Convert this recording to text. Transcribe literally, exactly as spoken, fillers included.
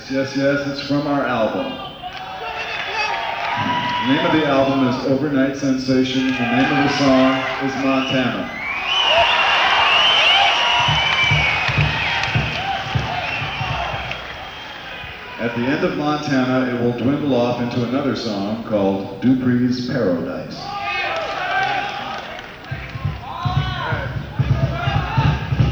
Yes, yes, it's from our album. The name of the album is Overnight Sensation. The name of the song is Montana. At the end of Montana, it will dwindle off into another song called Dupree's Paradise.